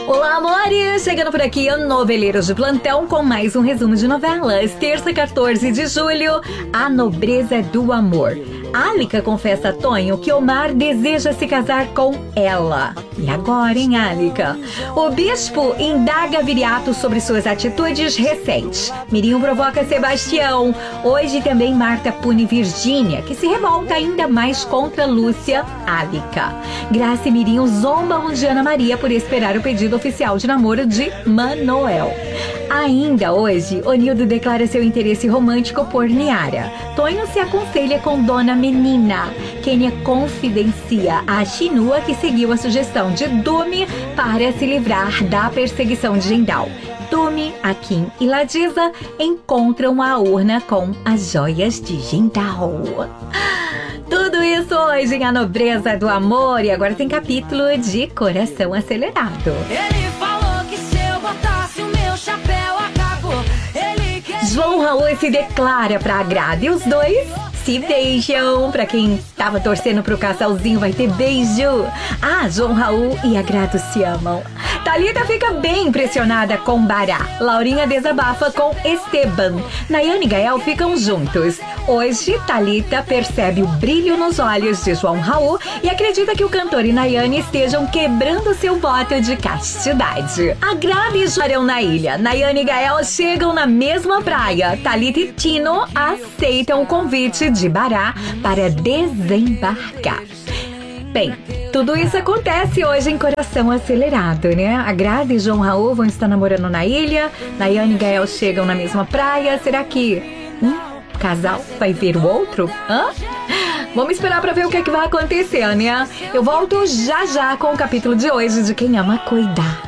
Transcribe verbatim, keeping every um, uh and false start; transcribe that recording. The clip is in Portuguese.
Olá, amores! Chegando por aqui, noveleiros de plantão com mais um resumo de novelas. Terça, quatorze de julho, A Nobreza do Amor. Alika confessa a Tonho que Omar deseja se casar com ela. E agora, hein, Alika? O bispo indaga Viriato sobre suas atitudes recentes. Mirinho provoca Sebastião. Hoje também Marta pune Virgínia, que se revolta ainda mais contra Lúcia Alika. Graça e Mirinho zombam de Ana Maria por esperar o pedido oficial de namoro de Manoel. Ainda hoje, Onildo declara seu interesse romântico por Niara. Tonho se aconselha com Dona Menina. Kênia confidencia a Chinua que seguiu a sugestão de Dumi para se livrar da perseguição de Jindal. Dumi, Akin e Ladiza encontram a urna com as joias de Jindal. Tudo isso hoje em A Nobreza do Amor. E agora tem capítulo de Coração Acelerado. Ele falou que se eu botasse o meu chapéu acabou. Ele quer... João Raul se declara pra Agrada e os dois se beijam. Pra quem tava torcendo pro casalzinho, vai ter beijo. Ah, João Raul e Agrado se amam. Thalita fica bem impressionada com Bará. Laurinha desabafa com Esteban. Nayane e Gael ficam juntos. Hoje, Thalita percebe o brilho nos olhos de João Raul e acredita que o cantor e Nayane estejam quebrando seu voto de castidade. Agrada e choram na ilha. Nayane e Gael chegam na mesma praia. Thalita e Tino aceitam o convite de Bará para desembarcar. Bem, tudo isso acontece hoje em Coração Acelerado, né? Agrada e João Raul vão estar namorando na ilha. Nayane e Gael chegam na mesma praia. Será que um casal vai ver o outro? Hã? Vamos esperar pra ver o que é que vai acontecer, né? Eu volto já já com o capítulo de hoje de Quem Ama Cuidar.